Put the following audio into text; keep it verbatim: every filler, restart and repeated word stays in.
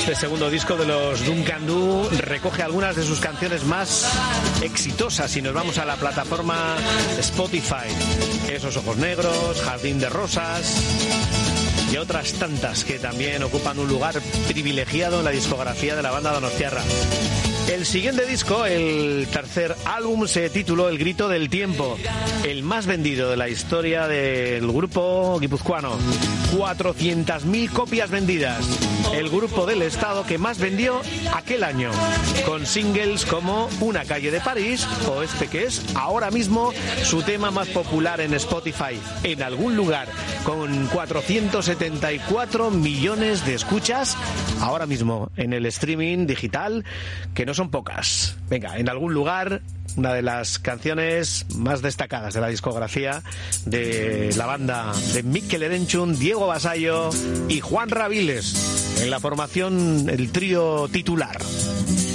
Este segundo disco de los Duncan Du recoge algunas de sus canciones más exitosas y nos vamos a la plataforma Spotify. Esos ojos negros, Jardín de rosas y otras tantas que también ocupan un lugar privilegiado en la discografía de la banda donostiarra. El siguiente disco, el tercer álbum, se tituló El grito del tiempo, el más vendido de la historia del grupo guipuzcoano. cuatrocientas mil copias vendidas. El grupo del estado que más vendió aquel año, con singles como Una calle de París o este que es ahora mismo su tema más popular en Spotify, En algún lugar, con cuatrocientos setenta y cuatro millones de escuchas ahora mismo en el streaming digital, que no son pocas. Venga, En algún lugar, una de las canciones más destacadas de la discografía de la banda de Mikel Erenchun, Diego Basayo y Juan Raviles, en la formación, el trío titular.